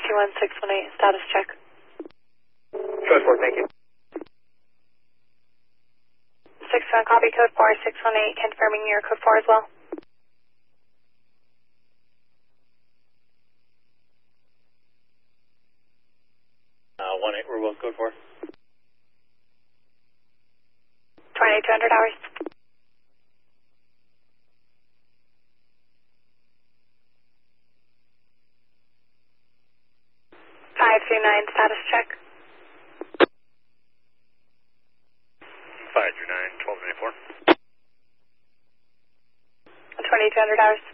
21618, status check. Code 4, thank you. 61, copy code 4618, confirming your code 4 as well. We're both code 4. 2200 hours. 539, status check. 539, 1294. 2200 hours.